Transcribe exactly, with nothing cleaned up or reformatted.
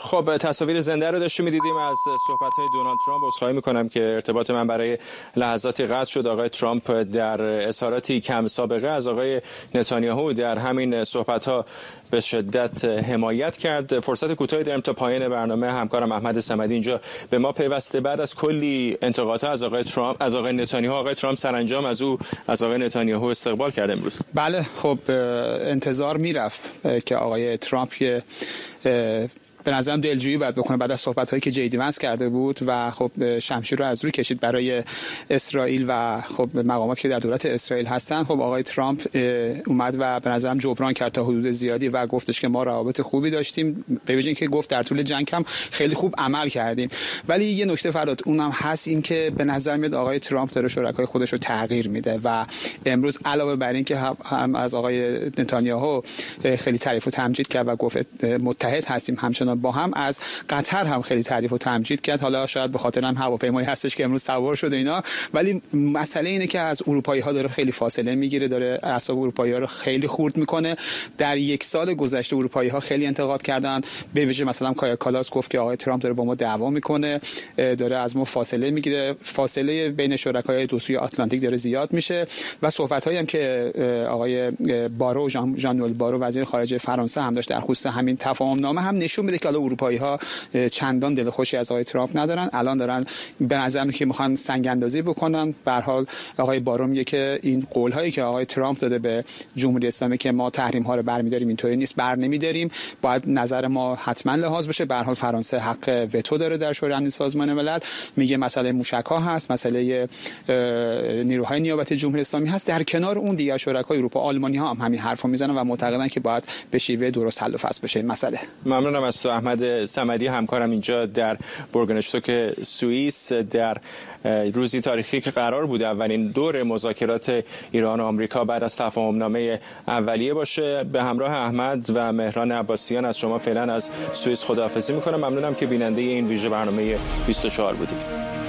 خب تصاویر زنده رو داشتیم می‌دیدیم از صحبت‌های دونالد ترامپ. عذرخواهی می‌کنم که ارتباط من برای لحظاتی قطع شد. آقای ترامپ در اظهاراتی کم سابقه از آقای نتانیاهو در همین صحبت‌ها به شدت حمایت کرد. فرصت کوتاهی داریم تا پایان برنامه. همکارم احمد صمدی اینجا به ما پیوسته. بعد از کلی انتقادها از آقای ترامپ از آقای نتانیاهو، آقای ترامپ سرانجام از او از آقای نتانیاهو استقبال کرد امروز. بله، خب انتظار میرفت که آقای ترامپ یه به نظرم دلجویی باید بکنه بعد از صحبت‌هایی که جیدی ونس کرده بود و خب شمشیر رو از روی کشید برای اسرائیل و خب مقاماتی که در دولت اسرائیل هستن. خب آقای ترامپ اومد و به نظرم جبران کرد تا حدود زیادی و گفتش که ما روابط خوبی داشتیم، به ویژه اینکه گفت در طول جنگ هم خیلی خوب عمل کردیم. ولی یه نکته فرات اونم هست، این که به نظر میاد آقای ترامپ داره شرکای خودش رو تغییر میده و امروز علاوه بر این که هم از آقای نتانیاهو خیلی تعریف و تمجید کرد و گفت متحد هستیم، همچنان با هم از قطر هم خیلی تعریف و تمجید کرد. حالا شاید به خاطر هم هواپیمایی هستش که امروز سوار شده اینا، ولی مسئله اینه که از اروپایی ها داره خیلی فاصله میگیره، داره اعصاب اروپایی ها رو خیلی خورد میکنه. در یک سال گذشته اروپایی ها خیلی انتقاد کردن، به ویژه مثلا کایا کالاس گفت که آقای ترامپ داره با ما دعوا میکنه، داره از ما فاصله میگیره، فاصله بین شرکای دو سوی آتلانتیک داره زیاد میشه. و صحبت هایی هم که آقای بارو ژان ژان نوئل بارو وزیر خارجه فرانسه هم داشت در خصوص همین تفاهم نامه هم نشون میده که حالا اروپایی ها چندان دلخوشی از آقای ترامپ ندارن. الان دارن به نظر میاد که میخوان سنگ اندازی بکنن. به هر حال آقای بارو میگه که این قول هایی که آقای ترامپ داده به جمهوری اسلامی که ما تحریم ها رو برمی‌داریم، اینطوری نیست، بر نمی‌داریم، باید نظر ما حتما لحاظ بشه. به هر حال فرانسه حق وتو داره در شورای امنیت سازمان ملل. میگه مسئله موشک ها هست، مسئله نیروهای نیابتی جمهوری اسلامی هست. در کنار اون دیگر شرکای اروپا، آلمانی ها هم همین حرفو میزنن و معتقدن که باید به شیوه درست حل و فصل بشه این مسئله. ممنونم از تو احمد صمدی، همکارم اینجا در بورگنشتوک سوئیس. در روزی تاریخی که قرار بود اولین دور مذاکرات ایران و آمریکا بعد از تفاهم‌نامه اولیه باشه، به همراه احمد و مهران عباسیان از شما فعلا از سوئیس خداحافظی میکنم. ممنونم که بیننده این ویژه برنامه بیست و چهار بودید.